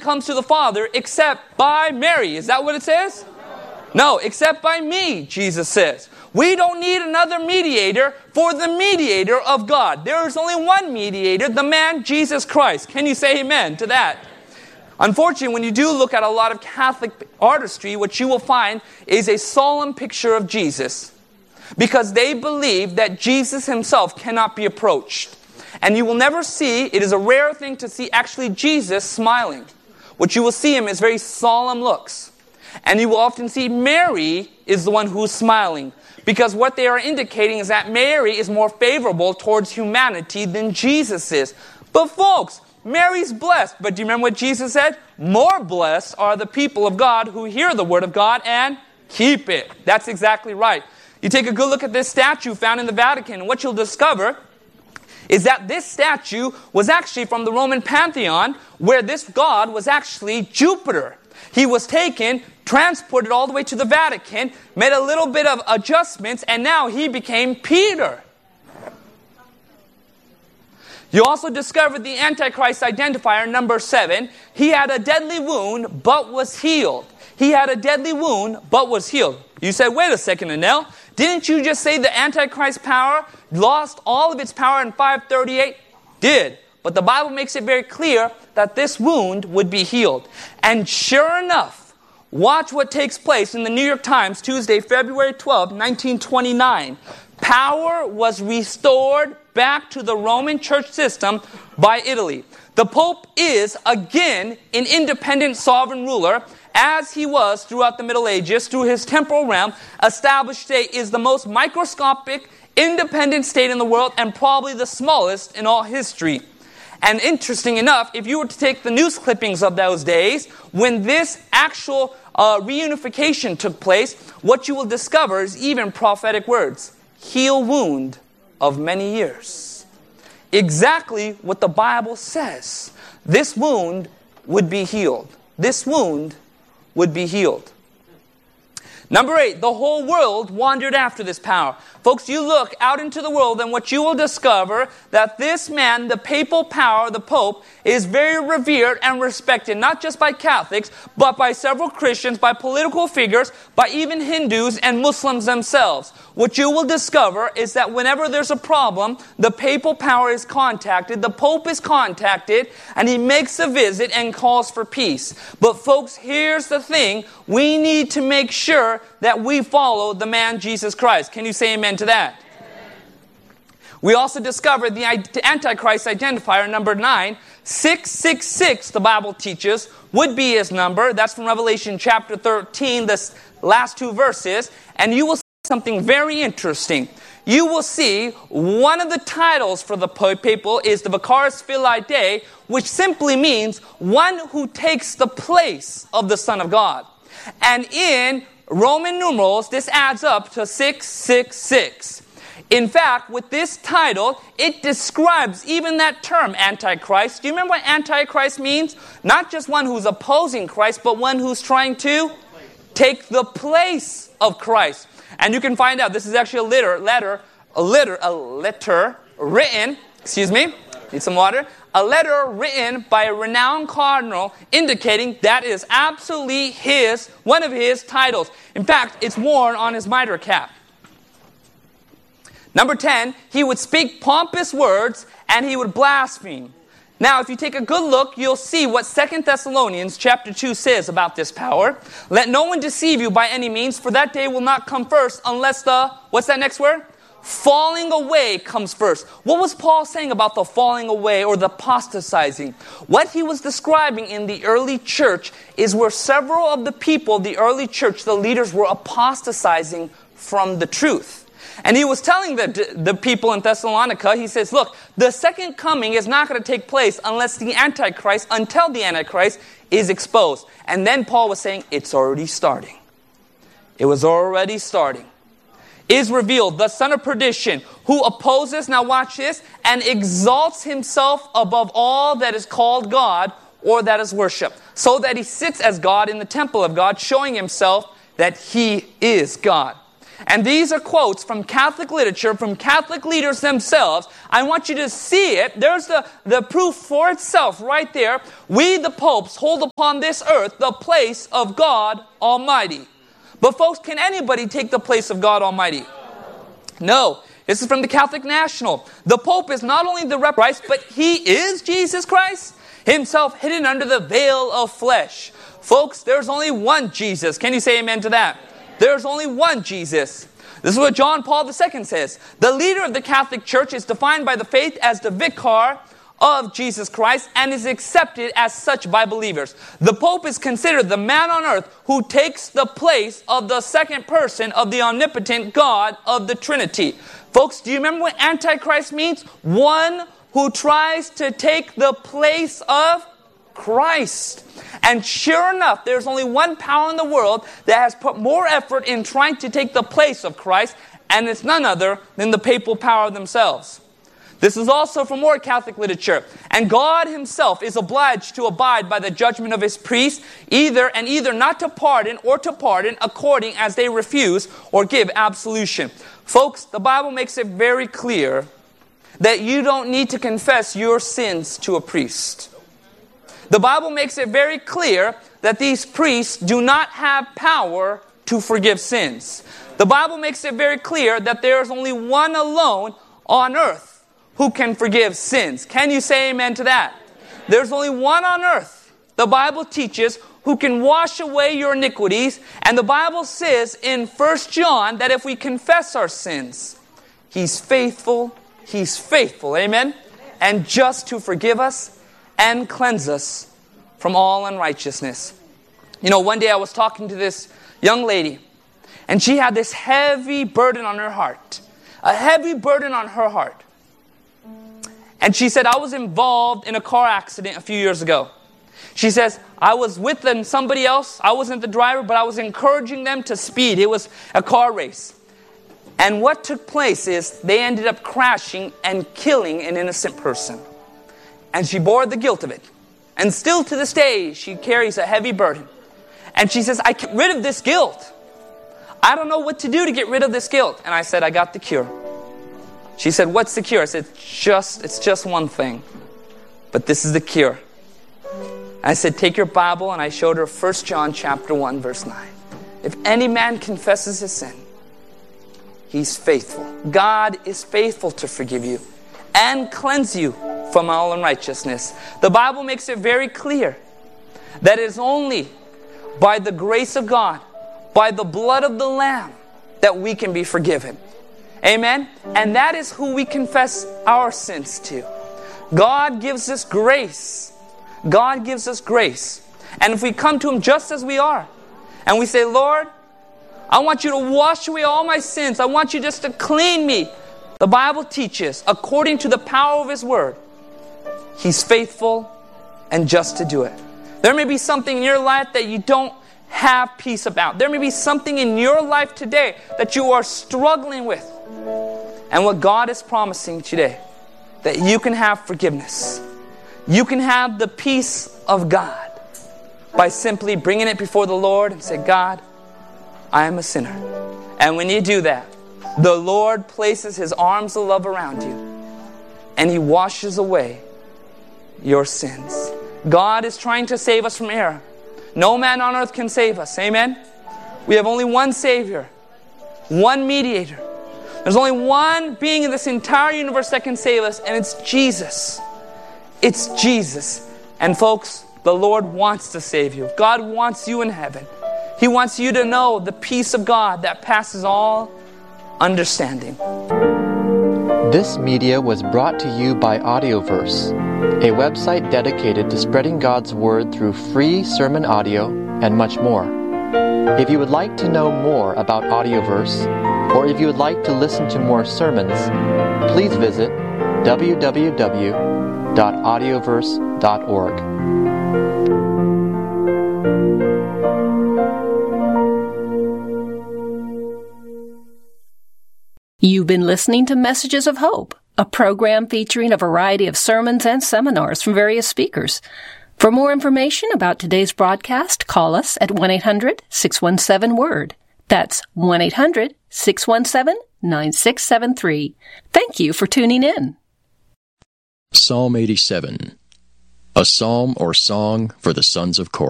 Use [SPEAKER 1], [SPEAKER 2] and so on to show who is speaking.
[SPEAKER 1] comes to the Father except by Mary. Is that what it says? No, except by me, Jesus says. We don't need another mediator for the mediator of God. There is only one mediator, the man Jesus Christ. Can you say amen to that? Unfortunately, when you do look at a lot of Catholic artistry, what you will find is a solemn picture of Jesus. Because they believe that Jesus himself cannot be approached. And you will never see, it is a rare thing to see actually Jesus smiling. What you will see him is very solemn looks. And you will often see Mary is the one who's smiling. Because what they are indicating is that Mary is more favorable towards humanity than Jesus is. But folks, Mary's blessed. But do you remember what Jesus said? More blessed are the people of God who hear the word of God and keep it. That's exactly right. You take a good look at this statue found in the Vatican, and what you'll discover is that this statue was actually from the Roman Pantheon, where this god was actually Jupiter. He was taken, transported all the way to the Vatican, made a little bit of adjustments, and now he became Peter. You also discovered the Antichrist identifier, number 7. He had a deadly wound, but was healed. He had a deadly wound, but was healed. You said, wait a second, Anel. Didn't you just say the Antichrist power lost all of its power in 538? Did. But the Bible makes it very clear that this wound would be healed. And sure enough, watch what takes place in the New York Times, Tuesday, February 12, 1929. Power was restored back to the Roman church system by Italy. The Pope is, again, an independent sovereign ruler, as he was throughout the Middle Ages, through his temporal realm. Established state is the most microscopic, independent state in the world, and probably the smallest in all history. And interesting enough, if you were to take the news clippings of those days, when this actual reunification took place, what you will discover is even prophetic words. Heal wound of many years. Exactly what the Bible says. This wound would be healed. This wound would be healed. Number 8, the whole world wandered after this power. Folks, you look out into the world and what you will discover that this man, the papal power, the Pope, is very revered and respected, not just by Catholics, but by several Christians, by political figures, by even Hindus and Muslims themselves. What you will discover is that whenever there's a problem, the papal power is contacted, the Pope is contacted, and he makes a visit and calls for peace. But folks, here's the thing. We need to make sure that we follow the man Jesus Christ. Can you say amen to that? Amen. We also discovered the Antichrist identifier, number 9. 666, the Bible teaches, would be his number. That's from Revelation chapter 13, the last 2 verses. And you will see something very interesting. You will see one of the titles for the papal is the Vicarius Filii Dei, which simply means one who takes the place of the Son of God. And in Roman numerals, this adds up to 666. In fact, with this title, it describes even that term, Antichrist. Do you remember what Antichrist means? Not just one who's opposing Christ, but one who's trying to take the place of Christ. And you can find out, this is actually a letter written, need some water. A letter written by a renowned cardinal indicating that is absolutely one of his titles. In fact, it's worn on his mitre cap. Number 10, he would speak pompous words and he would blaspheme. Now, if you take a good look, you'll see what 2 Thessalonians chapter 2 says about this power. Let no one deceive you by any means, for that day will not come first unless what's that next word? Falling away comes first. What was Paul saying about the falling away or the apostatizing? What he was describing in the early church is where several of the people, the early church, the leaders were apostatizing from the truth. And he was telling the people in Thessalonica, he says, look, the second coming is not going to take place until the Antichrist is exposed. And then Paul was saying, it's already starting. It was already starting. Is revealed, the son of perdition, who opposes, now watch this, and exalts himself above all that is called God or that is worshipped, so that he sits as God in the temple of God, showing himself that he is God. And these are quotes from Catholic literature, from Catholic leaders themselves. I want you to see it. There's the proof for itself right there. We, the popes, hold upon this earth the place of God Almighty. But folks, can anybody take the place of God Almighty? No. This is from the Catholic National. The Pope is not only the rep Christ, but he is Jesus Christ, himself hidden under the veil of flesh. Folks, there's only one Jesus. Can you say amen to that? There's only one Jesus. This is what John Paul II says. The leader of the Catholic Church is defined by the faith as the vicar of Jesus Christ and is accepted as such by believers. The Pope is considered the man on earth who takes the place of the second person of the omnipotent God of the Trinity. Folks, do you remember what Antichrist means? One who tries to take the place of Christ. And sure enough, there's only one power in the world that has put more effort in trying to take the place of Christ, and it's none other than the papal power themselves. This is also from more Catholic literature. And God himself is obliged to abide by the judgment of his priests, either not to pardon or to pardon according as they refuse or give absolution. Folks, the Bible makes it very clear that you don't need to confess your sins to a priest. The Bible makes it very clear that these priests do not have power to forgive sins. The Bible makes it very clear that there is only one alone on earth who can forgive sins. Can you say amen to that? There's only one on earth, the Bible teaches, who can wash away your iniquities. And the Bible says in 1 John that if we confess our sins, he's faithful, amen, and just to forgive us and cleanse us from all unrighteousness. You know, one day I was talking to this young lady, and she had this heavy burden on her heart. A heavy burden on her heart. And she said, I was involved in a car accident a few years ago. She says, I was with somebody else. I wasn't the driver, but I was encouraging them to speed. It was a car race. And what took place is they ended up crashing and killing an innocent person. And she bore the guilt of it. And still to this day, she carries a heavy burden. And she says, I get rid of this guilt. I don't know what to do to get rid of this guilt. And I said, I got the cure. She said, what's the cure? I said, it's just one thing. But this is the cure. I said, take your Bible, and I showed her 1 John chapter 1, verse 9. If any man confesses his sin, he's faithful. God is faithful to forgive you and cleanse you from all unrighteousness. The Bible makes it very clear that it is only by the grace of God, by the blood of the Lamb, that we can be forgiven. Amen? And that is who we confess our sins to. God gives us grace. God gives us grace. And if we come to him just as we are, and we say, Lord, I want you to wash away all my sins. I want you just to clean me. The Bible teaches, according to the power of his word, he's faithful and just to do it. There may be something in your life that you don't have peace about. There may be something in your life today that you are struggling with. And what God is promising today, that you can have forgiveness. You can have the peace of God by simply bringing it before the Lord and say, God, I am a sinner. And when you do that, the Lord places his arms of love around you and he washes away your sins. God is trying to save us from error. No man on earth can save us. Amen? We have only one Savior, one mediator. There's only one being in this entire universe that can save us, and it's Jesus. It's Jesus. And folks, the Lord wants to save you. God wants you in heaven. He wants you to know the peace of God that passes all understanding.
[SPEAKER 2] This media was brought to you by Audioverse, a website dedicated to spreading God's Word through free sermon audio and much more. If you would like to know more about Audioverse, or if you would like to listen to more sermons, please visit www.audioverse.org.
[SPEAKER 3] You've been listening to Messages of Hope, a program featuring a variety of sermons and seminars from various speakers. For more information about today's broadcast, call us at 1-800-617-WORD. That's 1-800-617-9673. Thank you for tuning in.
[SPEAKER 4] Psalm 87, a psalm or song for the sons of Korah.